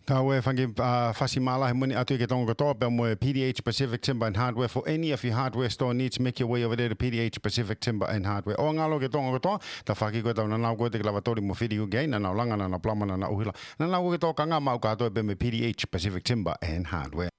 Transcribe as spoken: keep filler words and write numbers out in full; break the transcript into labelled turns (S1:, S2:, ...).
S1: Tawe fangi fasimala hemuni atu ke tonga to pe mo P D H Pacific Timber and Hardware for any of your hardware store needs. Make your way over there to P D H Pacific Timber and Hardware. O ngalo ke tonga to ta faki ko ta na na ko te lavatori mo fidi ku gain na na langa na na plama na na uhila na na ko to kanga mau ka to pe me P D H Pacific Timber and Hardware.